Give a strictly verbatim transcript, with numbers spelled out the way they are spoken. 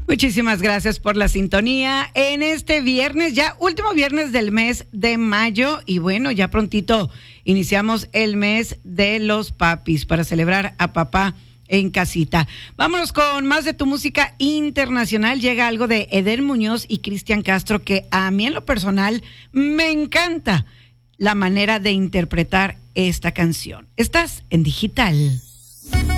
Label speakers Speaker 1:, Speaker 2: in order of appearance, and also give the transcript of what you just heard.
Speaker 1: Muchísimas gracias por la sintonía en este viernes, ya último viernes del mes de mayo, y bueno, ya prontito iniciamos el mes de los papis para celebrar a papá en casita. Vámonos con más de tu música internacional. Llega algo de Eder Muñoz y Cristian Castro, que a mí en lo personal me encanta la manera de interpretar esta canción. Estás en Digital.